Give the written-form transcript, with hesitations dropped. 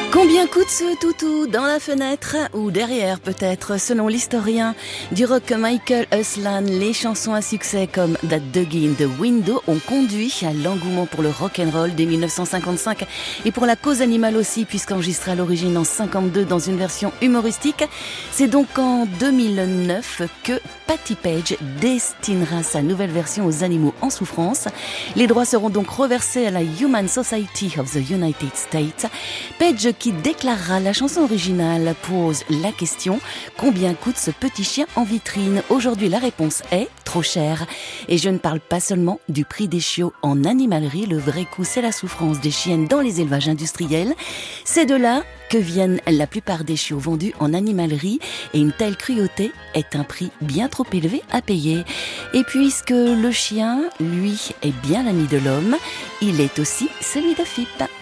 Combien coûte ce toutou dans la fenêtre ou derrière peut-être, selon l'historien du rock Michael Uslan, les chansons à succès comme That Doggy in the Window ont conduit à l'engouement pour le rock'n'roll dès 1955 et pour la cause animale aussi, puisqu'enregistré à l'origine en 52 dans une version humoristique. C'est donc en 2009 que Patti Page destinera sa nouvelle version aux animaux en souffrance. Les droits seront donc reversés à la Humane Society of the United States. Page, qui déclarera la chanson originale, pose la question: combien coûte ce petit chien en vitrine? Aujourd'hui, la réponse est trop cher. Et je ne parle pas seulement du prix des chiots en animalerie. Le vrai coût, c'est la souffrance des chiennes dans les élevages industriels. C'est de là que viennent la plupart des chiots vendus en animalerie, et une telle cruauté est un prix bien trop élevé à payer. Et puisque le chien, lui, est bien l'ami de l'homme, il est aussi celui de Fippe.